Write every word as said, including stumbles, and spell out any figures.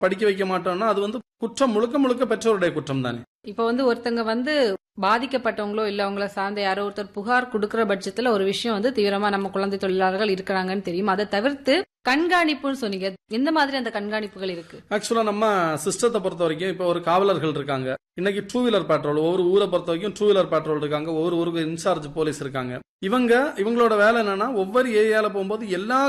படிக்க வைக்க மாட்டோம்னா அது வந்து குற்றம் முழுக்க முழுக்க பெற்றோருடைய குற்றம் தானே. இப்ப வந்து ஒருத்தங்க வந்து பாதிக்கப்பட்டவங்களோ இல்ல அவங்கள சார்ந்த யாரோ ஒருத்தர் புகார் கொடுக்கிற பட்சத்துல ஒரு விஷயம் வந்து தீவிரமா நம்ம குழந்தை தொழிலாளர்கள் இருக்கிறாங்கன்னு தெரியும். அதை தவிர்த்து கண்காணிப்புன்னு சொன்னீங்க. எந்த மாதிரி அந்த கண்காணிப்புகள் இருக்கு? ஆக்சுவலா நம்ம சிஸ்டத்தை பொறுத்த வரைக்கும் இப்ப ஒரு காவலர்கள் இருக்காங்க. இன்னைக்கு டூ வீலர் பேட்ரோல் ஒவ்வொரு ஊரை பொறுத்த வரைக்கும் டூ வீலர் பேட்ரோல் இருக்காங்க. ஒவ்வொரு ஊருக்கு இன்சார்ஜ் போலீஸ் இருக்காங்க. இவங்க இவங்களோட வேலை என்னன்னா ஒவ்வொரு ஏரியால போகும்போது எல்லா